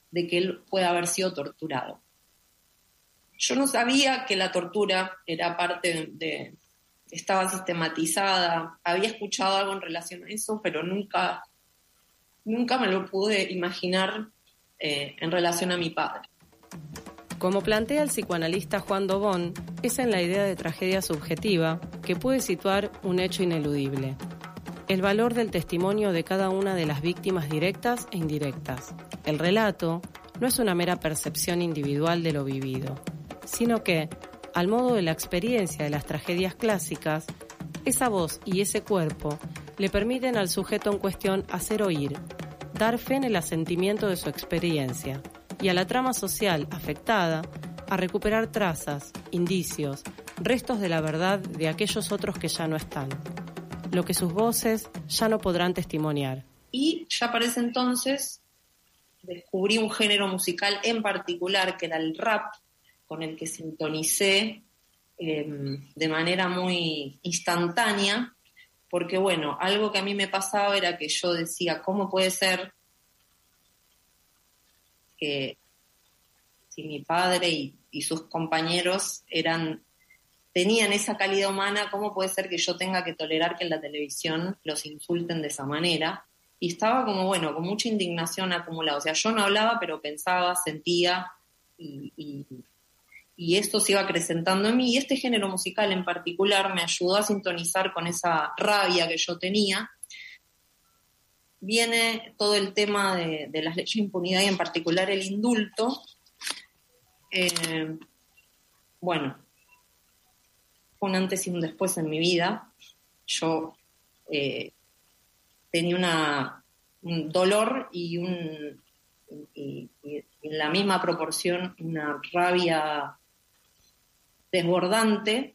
de que él puede haber sido torturado. Yo no sabía que la tortura era parte estaba sistematizada, había escuchado algo en relación a eso, pero nunca me lo pude imaginar en relación a mi padre. Como plantea el psicoanalista Juan Dobón, es en la idea de tragedia subjetiva que puede situar un hecho ineludible: el valor del testimonio de cada una de las víctimas directas e indirectas. El relato no es una mera percepción individual de lo vivido, sino que, al modo de la experiencia de las tragedias clásicas, esa voz y ese cuerpo le permiten al sujeto en cuestión hacer oír, dar fe en el asentimiento de su experiencia, y a la trama social afectada a recuperar trazas, indicios, restos de la verdad de aquellos otros que ya no están, lo que sus voces ya no podrán testimoniar. Y ya para ese entonces descubrí un género musical en particular, que era el rap, con el que sintonicé de manera muy instantánea, porque bueno, algo que a mí me pasaba era que yo decía, ¿cómo puede ser que si mi padre y sus compañeros tenían esa calidad humana, cómo puede ser que yo tenga que tolerar que en la televisión los insulten de esa manera? Y estaba como, bueno, con mucha indignación acumulada. O sea, yo no hablaba, pero pensaba, sentía, y esto se iba acrecentando en mí. Y este género musical en particular me ayudó a sintonizar con esa rabia que yo tenía. Viene todo el tema de las leyes de impunidad y en particular el indulto. Bueno, fue un antes y un después en mi vida. Yo tenía un dolor y en la misma proporción una rabia desbordante,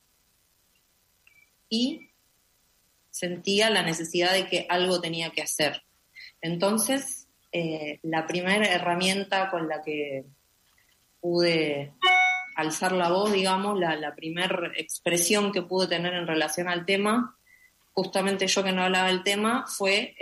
y sentía la necesidad de que algo tenía que hacer. Entonces, la primera herramienta con la que pude alzar la voz, digamos, la primera expresión que pude tener en relación al tema, justamente yo que no hablaba del tema, fue,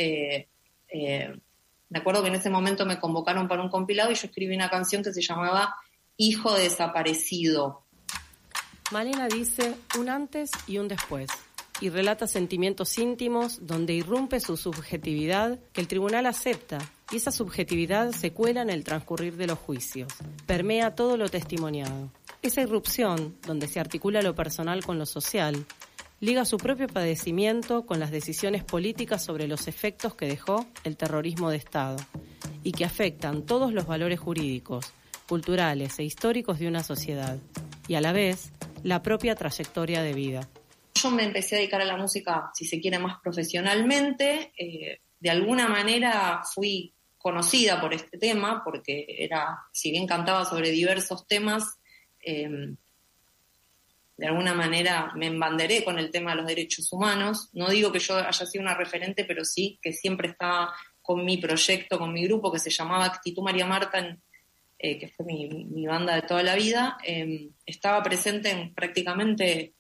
me acuerdo que en ese momento me convocaron para un compilado y yo escribí una canción que se llamaba Hijo Desaparecido. Malena dice un antes y un después, y relata sentimientos íntimos donde irrumpe su subjetividad que el tribunal acepta, y esa subjetividad se cuela en el transcurrir de los juicios, permea todo lo testimoniado. Esa irrupción, donde se articula lo personal con lo social, liga su propio padecimiento con las decisiones políticas sobre los efectos que dejó el terrorismo de Estado, y que afectan todos los valores jurídicos, culturales e históricos de una sociedad, y a la vez la propia trayectoria de vida. Yo me empecé a dedicar a la música, si se quiere, más profesionalmente. De alguna manera fui conocida por este tema, porque si bien cantaba sobre diversos temas, de alguna manera me embanderé con el tema de los derechos humanos. No digo que yo haya sido una referente, pero sí que siempre estaba con mi proyecto, con mi grupo que se llamaba Actitud María Marta, que fue mi banda de toda la vida. Estaba presente en prácticamente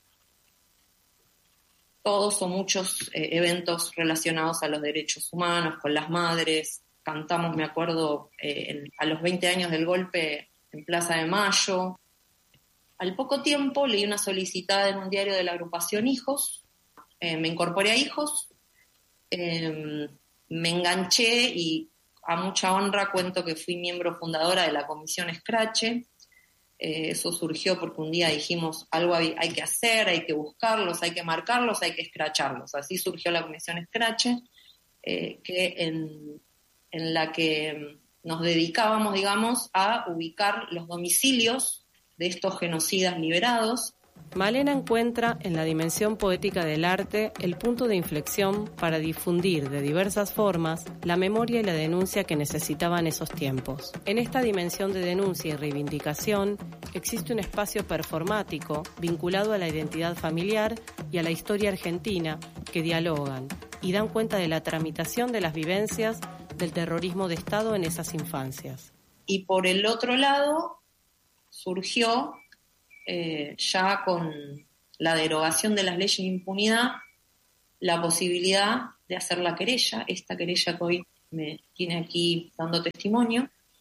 todos o muchos eventos relacionados a los derechos humanos, con las madres. Cantamos, me acuerdo, a los 20 años del golpe en Plaza de Mayo. Al poco tiempo leí una solicitada en un diario de la agrupación Hijos, me incorporé a Hijos, me enganché y a mucha honra cuento que fui miembro fundadora de la Comisión Escrache. Eso surgió porque un día dijimos algo hay que hacer, hay que buscarlos, hay que marcarlos, hay que escracharlos. Así surgió la Comisión Escrache, que en la que nos dedicábamos, digamos, a ubicar los domicilios de estos genocidas liberados. Malena encuentra en la dimensión poética del arte el punto de inflexión para difundir de diversas formas la memoria y la denuncia que necesitaban esos tiempos. En esta dimensión de denuncia y reivindicación existe un espacio performático vinculado a la identidad familiar y a la historia argentina que dialogan y dan cuenta de la tramitación de las vivencias del terrorismo de Estado en esas infancias. Y por el otro lado surgió ya con la derogación de las leyes de impunidad, la posibilidad de hacer la querella, esta querella que hoy me tiene aquí dando testimonio,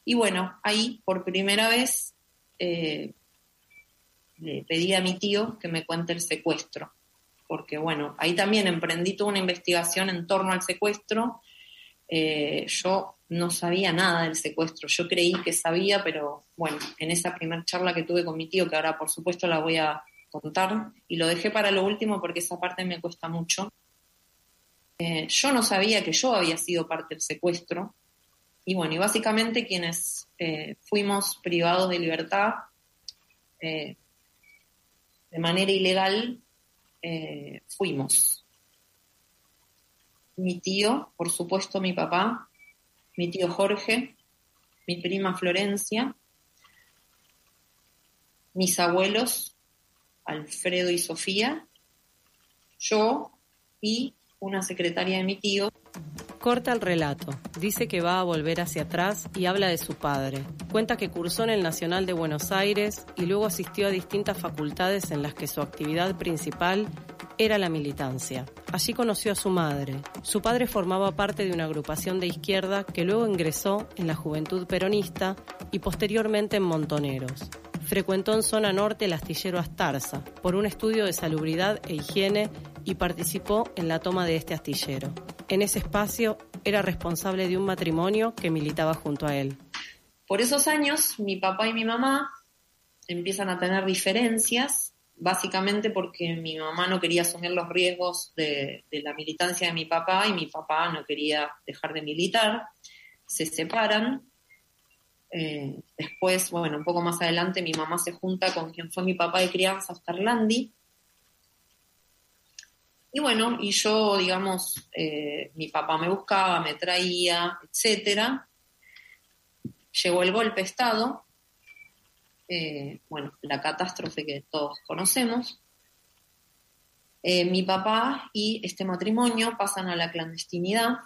Y bueno, ahí por primera vez le pedí a mi tío que me cuente el secuestro, porque bueno, ahí también emprendí toda una investigación en torno al secuestro. Yo no sabía nada del secuestro, yo creí que sabía, pero bueno, en esa primera charla que tuve con mi tío, que ahora por supuesto la voy a contar, y lo dejé para lo último porque esa parte me cuesta mucho, yo no sabía que yo había sido parte del secuestro, y bueno, y básicamente quienes fuimos privados de libertad de manera ilegal, fuimos mi tío, por supuesto mi papá, mi tío Jorge, mi prima Florencia, mis abuelos, Alfredo y Sofía, yo y una secretaria de mi tío. Corta el relato, dice que va a volver hacia atrás y habla de su padre. Cuenta que cursó en el Nacional de Buenos Aires y luego asistió a distintas facultades en las que su actividad principal era la militancia. Allí conoció a su madre. Su padre formaba parte de una agrupación de izquierda que luego ingresó en la Juventud Peronista y posteriormente en Montoneros. Frecuentó en zona norte el astillero Astarza por un estudio de salubridad e higiene y participó en la toma de este astillero. En ese espacio era responsable de un matrimonio que militaba junto a él. Por esos años, mi papá y mi mamá empiezan a tener diferencias, básicamente porque mi mamá no quería asumir los riesgos de la militancia de mi papá y mi papá no quería dejar de militar. Se separan. Después, bueno, un poco más adelante, mi mamá se junta con quien fue mi papá de crianza, Oscar Landi. Y bueno, y yo, digamos, mi papá me buscaba, me traía, etcétera. Llegó el golpe de Estado, bueno, la catástrofe que todos conocemos. Mi papá y este matrimonio pasan a la clandestinidad.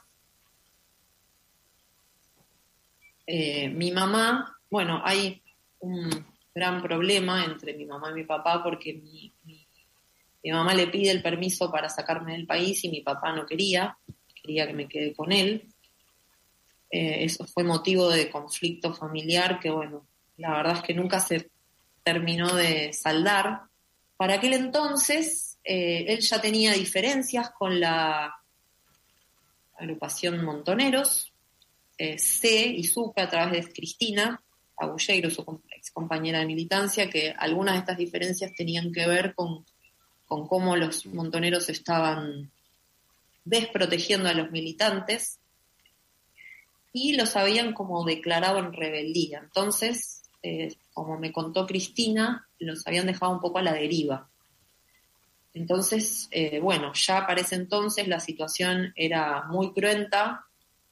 Mi mamá, bueno, hay un gran problema entre mi mamá y mi papá porque mi mamá le pide el permiso para sacarme del país y mi papá no quería que me quede con él. Eso fue motivo de conflicto familiar que, bueno, la verdad es que nunca se terminó de saldar. Para aquel entonces, él ya tenía diferencias con la agrupación Montoneros. Sé y supe a través de Cristina Agulleiro, su ex compañera de militancia, que algunas de estas diferencias tenían que ver con cómo los montoneros estaban desprotegiendo a los militantes y los habían como declarado en rebeldía. Entonces, como me contó Cristina, los habían dejado un poco a la deriva. Entonces, bueno, ya para ese entonces la situación era muy cruenta.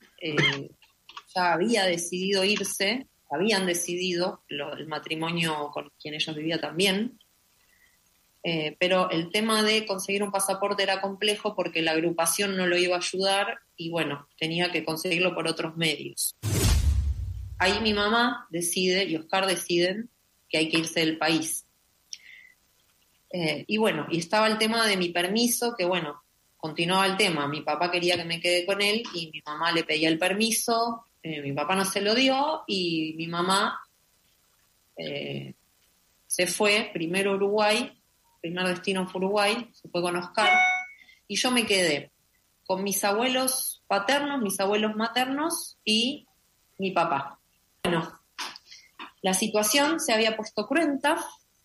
Ya había decidido irse, habían decidido, el matrimonio con quien ellos vivían también, pero el tema de conseguir un pasaporte era complejo porque la agrupación no lo iba a ayudar y bueno, tenía que conseguirlo por otros medios. Ahí mi mamá decide y Oscar deciden que hay que irse del país. Y bueno, y estaba el tema de mi permiso, que bueno, continuaba el tema, mi papá quería que me quede con él y mi mamá le pedía el permiso. Mi papá no se lo dio y mi mamá se fue primero a Uruguay, primer destino fue Uruguay, se fue con Oscar y yo me quedé con mis abuelos paternos, mis abuelos maternos y mi papá. Bueno, la situación se había puesto cruenta,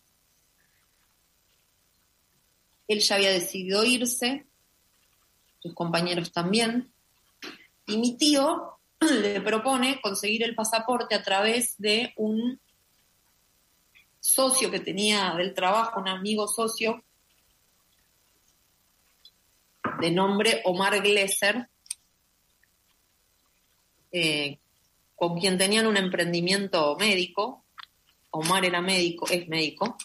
él ya había decidido irse, sus compañeros también, y mi tío le propone conseguir el pasaporte a través de un socio que tenía del trabajo, un amigo socio de nombre Omar Glesser, con quien tenían un emprendimiento médico. Omar era médico, es médico.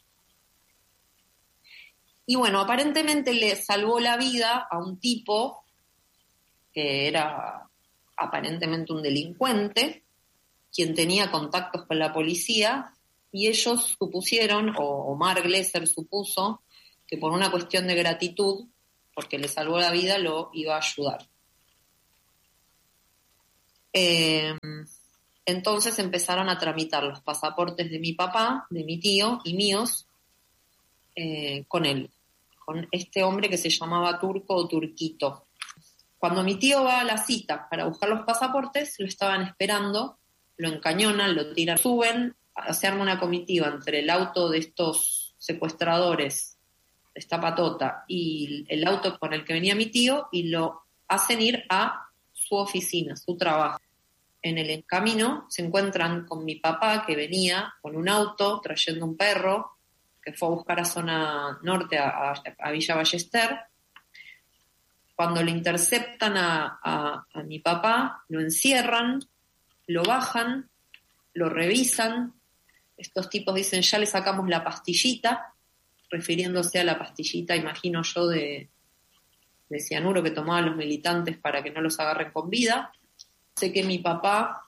Y bueno, aparentemente le salvó la vida a un tipo que era aparentemente un delincuente, quien tenía contactos con la policía, y ellos supusieron, o Omar Glesser supuso, que por una cuestión de gratitud, porque le salvó la vida, lo iba a ayudar. Entonces empezaron a tramitar los pasaportes de mi papá, de mi tío y míos con él, con este hombre que se llamaba Turco o Turquito. Cuando mi tío va a la cita para buscar los pasaportes, lo estaban esperando, lo encañonan, lo tiran, suben, se arma una comitiva entre el auto de estos secuestradores, esta patota, y el auto con el que venía mi tío, y lo hacen ir a su oficina, su trabajo. En el camino se encuentran con mi papá, que venía con un auto trayendo un perro, que fue a buscar a zona norte, a Villa Ballester. Cuando lo interceptan a mi papá, lo encierran, lo bajan, lo revisan. Estos tipos dicen, ya le sacamos la pastillita, refiriéndose a la pastillita, imagino yo, de cianuro que tomaban los militantes para que no los agarren con vida. Sé que mi papá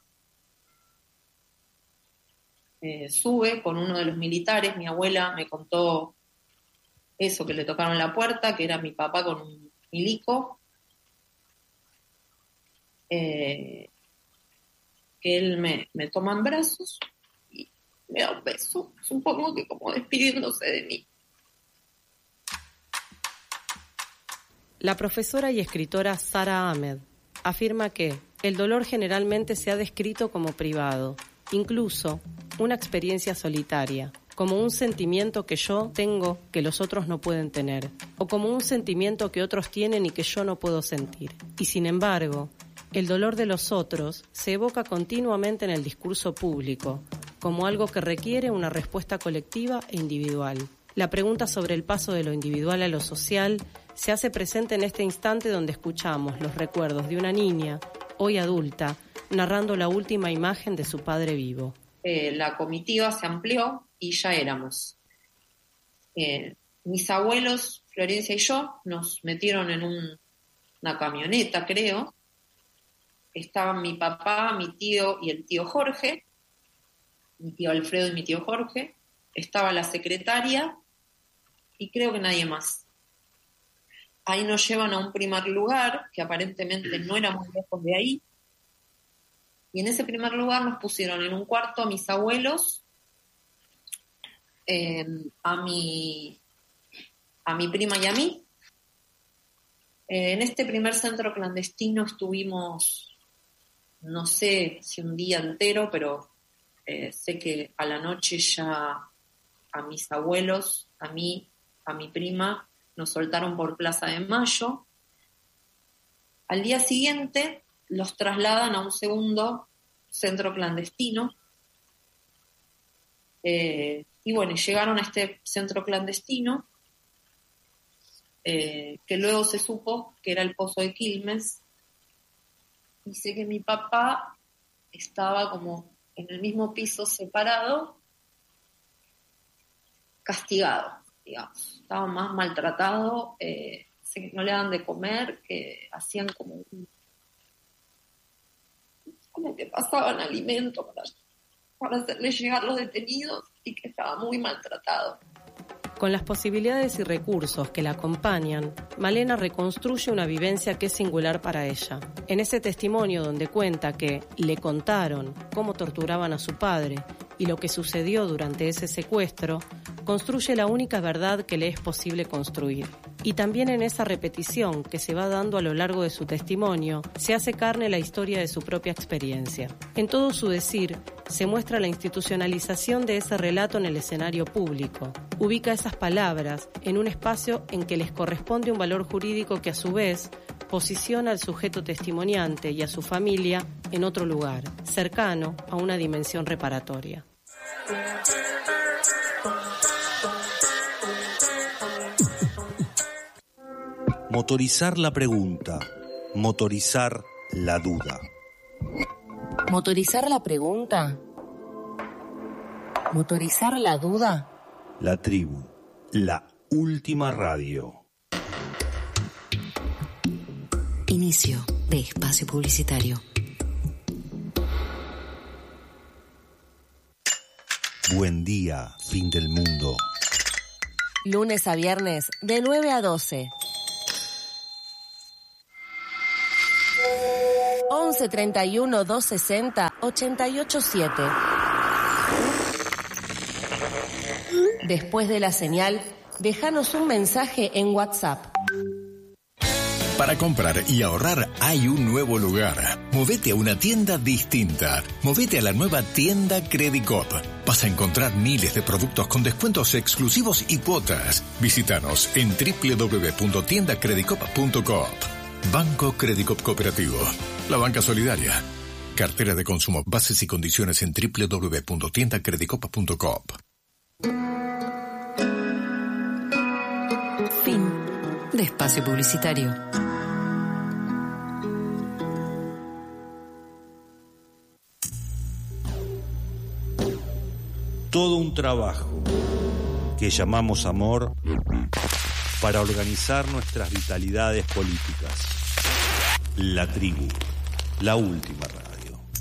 sube con uno de los militares. Mi abuela me contó eso, que le tocaron la puerta, que era mi papá con un milico, que él me toma en brazos y me da un beso, supongo que como despidiéndose de mí. La profesora y escritora Sara Ahmed afirma que el dolor generalmente se ha descrito como privado, incluso una experiencia solitaria, como un sentimiento que yo tengo que los otros no pueden tener, o como un sentimiento que otros tienen y que yo no puedo sentir. Y sin embargo, el dolor de los otros se evoca continuamente en el discurso público, como algo que requiere una respuesta colectiva e individual. La pregunta sobre el paso de lo individual a lo social se hace presente en este instante donde escuchamos los recuerdos de una niña, hoy adulta, narrando la última imagen de su padre vivo. La comitiva se amplió y ya éramos. Mis abuelos, Florencia y yo, nos metieron en una camioneta, creo. Estaban mi papá, mi tío y el tío Jorge, mi tío Alfredo y mi tío Jorge. Estaba la secretaria y creo que nadie más. Ahí nos llevan a un primer lugar, que aparentemente no era muy lejos de ahí. Y en ese primer lugar nos pusieron en un cuarto a mis abuelos, a mi prima y a mí. En este primer centro clandestino estuvimos, no sé si un día entero, pero sé que a la noche ya a mis abuelos, a mí, a mi prima, nos soltaron por Plaza de Mayo. Al día siguiente los trasladan a un segundo centro clandestino. Y bueno, llegaron a este centro clandestino, que luego se supo que era el Pozo de Quilmes. Y sé que mi papá estaba como en el mismo piso separado, castigado, digamos. Estaba más maltratado, sé que no le daban de comer, que hacían como que pasaban alimento para hacerle llegar los detenidos, y que estaba muy maltratado. Con las posibilidades y recursos que la acompañan, Malena reconstruye una vivencia que es singular para ella. En ese testimonio donde cuenta que le contaron cómo torturaban a su padre y lo que sucedió durante ese secuestro, construye la única verdad que le es posible construir. Y también en esa repetición que se va dando a lo largo de su testimonio, se hace carne la historia de su propia experiencia. En todo su decir, se muestra la institucionalización de ese relato en el escenario público. Ubica esas palabras en un espacio en que les corresponde un valor jurídico que a su vez posiciona al sujeto testimoniante y a su familia en otro lugar, cercano a una dimensión reparatoria. Motorizar la pregunta, motorizar la duda. ¿Motorizar la pregunta? ¿Motorizar la duda? La tribu, la última radio. Inicio de espacio publicitario. Buen día, fin del mundo. Lunes a viernes, de 9 a 12. 11 31 260 887. Después de la señal, déjanos un mensaje en WhatsApp. Para comprar y ahorrar hay un nuevo lugar. Movete a una tienda distinta. Movete a la nueva tienda Credicop. Vas a encontrar miles de productos con descuentos exclusivos y cuotas. Visítanos en www.tiendacredicop.coop. Banco Credicop Cooperativo. La banca solidaria. Cartera de consumo. Bases y condiciones en www.tiendacredicop.coop. Fin de espacio publicitario. Todo un trabajo que llamamos amor para organizar nuestras vitalidades políticas. La tribu, la última radio.